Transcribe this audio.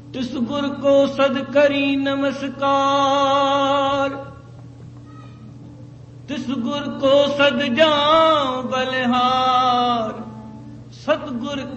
तिस गुर को सद करी नमस्कार। तिस गुर को सद जाऊं बलिहार। सतगुर